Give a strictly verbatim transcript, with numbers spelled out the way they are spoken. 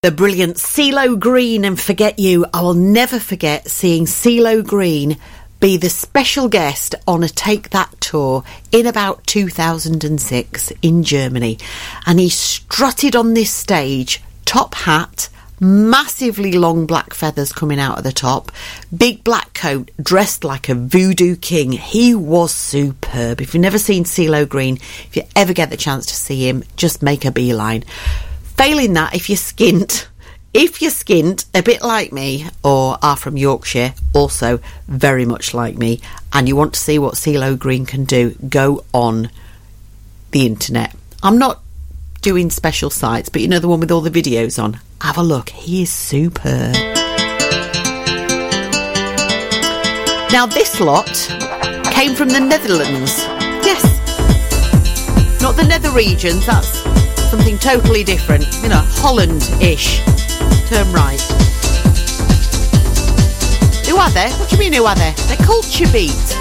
The brilliant CeeLo Green and Forget You. I will never forget seeing CeeLo Green be the special guest on a Take That tour in about two thousand six in Germany. And he strutted on this stage, top hat, massively long black feathers coming out of the top, big black coat, dressed like a voodoo king. He was superb. If you've never seen CeeLo Green, if you ever get the chance to see him, just make a beeline. Failing that, if you're skint, if you're skint, a bit like me, or are from Yorkshire, also very much like me, and you want to see what CeeLo Green can do, go on the internet. I'm not doing special sites, but you know the one with all the videos on? Have a look. He is superb. Now this lot came from the Netherlands. Yes. Not the nether regions, that's something totally different. You know, Holland-ish. Term right. Who are they? What do you mean who are they? They're Culture Beat.